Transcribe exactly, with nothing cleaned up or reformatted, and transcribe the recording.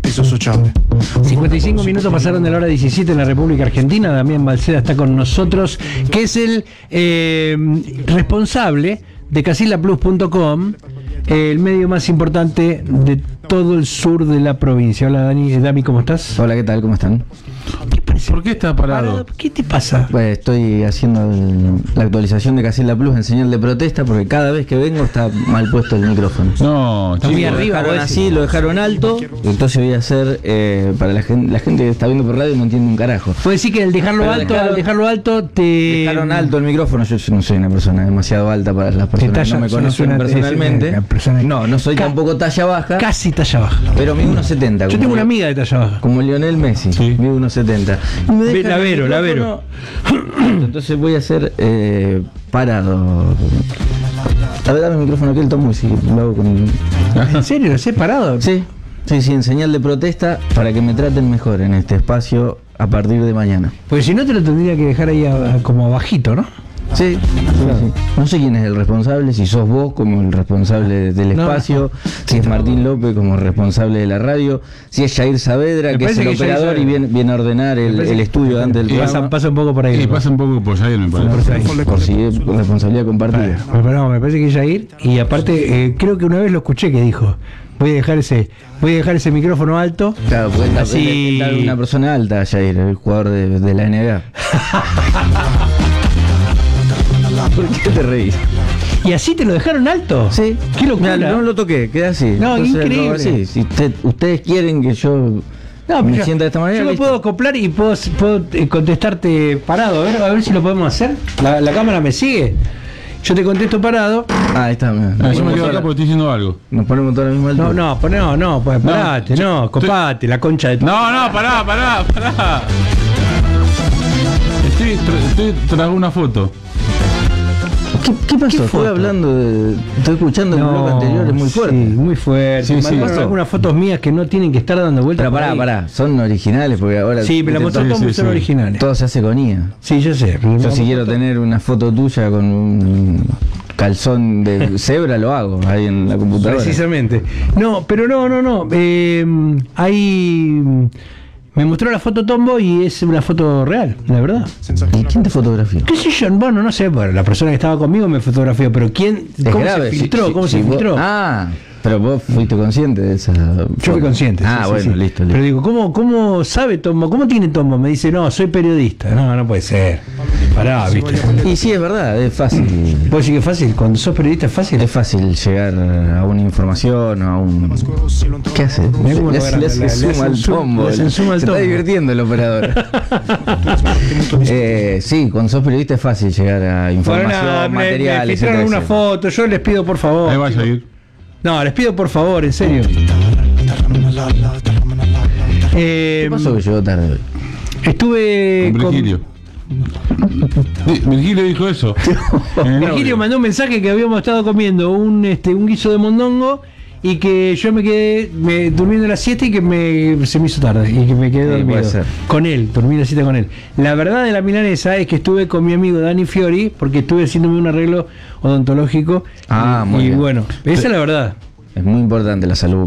pesos ocho. cincuenta y cinco minutos pasaron de la hora diecisiete en la República Argentina. Damián Balceda está con nosotros, que es el eh, responsable de Casilla Plus punto com, el medio más importante de todo el sur de la provincia. Hola Dani, Dami, ¿cómo estás? Hola, ¿qué tal? ¿Cómo están? ¿Qué parece? ¿Por qué está parado? ¿Qué te pasa? Pues estoy haciendo el- la actualización de Casilla Plus en señal de protesta porque cada vez que vengo está mal puesto el micrófono. No, Está muy chicos. Lo arriba, dejaron vos así, decís. lo dejaron alto, entonces voy a hacer, eh, para la gente, la gente que está viendo por radio no entiende un carajo. Puedo decir que el dejarlo Pero alto, dejaron- al dejarlo alto te... Dejaron alto el micrófono, yo, yo no soy una persona demasiado alta para las personas que talla- no me sos conocen una- personalmente. es una persona- No, no soy Ca- tampoco talla baja, Casi talla baja. pero mido uno setenta. Yo tengo una amiga de talla baja. Como Lionel Messi, Sí. mido uno setenta. Y me dejan La el Vero, la micrófono- Entonces voy a hacer eh, parado. A ver, dame el micrófono aquel, tomo y sí, lo hago con... ¿En serio? ¿Lo has parado? Sí, sí, sí, en señal de protesta para que me traten mejor en este espacio a partir de mañana. Porque si no te lo tendría que dejar ahí a- a- como bajito, ¿no? Sí, sí, sí. No sé quién es el responsable, si sos vos como el responsable del No, espacio, si es Martín López como responsable de la radio, si es Jair Saavedra, Me que es parece el que Jair operador y Saavedra. viene, viene a ordenar el, parece el que- estudio antes del Y programa. Pasa, pasa un poco por ahí. Y ¿no? pasa un poco por ahí, me Por parece. ahí. Por si es responsabilidad compartida. Pero no, me parece que es Jair. Y aparte, eh, creo que una vez lo escuché que dijo: Voy a dejar ese, voy a dejar ese micrófono alto. Claro, porque él Así- es una persona alta, Jair, el jugador de, de la N B A. ¿Por qué te reís? ¿Y así te lo dejaron alto? Sí. Qué locura. Mirá, no lo toqué, queda así. No, Entonces, increíble. lo hago así. Si usted- ustedes quieren que yo No, me yo- sienta de esta manera, Yo me listo. puedo acoplar y puedo, puedo eh, contestarte parado. A ver, a ver si lo podemos hacer. ¿La, la cámara me sigue? Yo te contesto parado. Ah, ahí está. mirá. Ah, Nos yo me ponemos quedo toda acá la- porque estoy diciendo algo. Nos ponemos toda la misma altura. No, no, pues no, no, pues No, parate, yo- no, copate, la concha de tu. No, no, pará, pará, pará. Estoy, tra- estoy tras una foto. ¿Qué, qué pasó? ¿Qué Estoy foto? hablando de. Estoy escuchando el bloque anterior, es muy fuerte. Sí, muy fuerte. Sí, Me sí. mandaron ¿Qué algunas fotos mías que no tienen que estar dando vueltas. Pero por pará, ahí. pará. Son originales porque ahora. Sí, pero la viste, mostró Sí, todos sí, son sí. originales. todo se hace con I A. Sí, yo sé. Yo si quiero tener una foto tuya con un calzón de cebra, lo hago ahí en la computadora. Precisamente. No, pero no, no, no. Eh, ahí me mostró la foto Tombo y es una foto real, la verdad. ¿Y quién te fotografió? ¿Qué sé yo? Bueno, no sé, bueno, la persona que estaba conmigo me fotografió, pero ¿quién? Es ¿Cómo grave, se si- filtró? si- ¿Cómo si se vos- filtró? Ah, pero vos fuiste consciente de esa. Yo fui consciente. Ah, sí, sí, bueno, sí. listo, Pero listo. digo, ¿cómo, ¿cómo sabe Tombo? ¿Cómo tiene Tombo? Me dice, no, soy periodista. No, no puede ser. Pará, viste. Y sí, es verdad, es fácil. ¿Vos decís que es fácil? Cuando sos periodista es fácil. Es fácil llegar a una información o a un. ¿Qué hace? Mirá cómo Le, lo hace- agarra, le hace le- le zoom hace al un zoom, tombo. le hace un zoom al Se tombo. está divirtiendo el operador. eh, sí, cuando sos periodista es fácil llegar a Bueno, información, nada, me, me materiales. filtraron una etcétera. foto, yo les pido por favor. Ahí va a ir. No, les pido por favor, en serio. Eh, ¿Qué pasó que llegó tarde hoy? estuve Con con... Virgilio. Di- Virgilio dijo eso. En el Virgilio audio. mandó un mensaje que habíamos estado comiendo un este un guiso de mondongo y que yo me quedé me, durmiendo la siesta y que me, se me hizo tarde y que me quedé Sí, dormido puede ser. con él, dormí la siesta con él. La verdad de la milanesa es que estuve con mi amigo Dani Fiori porque estuve haciéndome un arreglo odontológico. Ah, y, muy y bien. bueno, esa es la verdad. Es muy importante la salud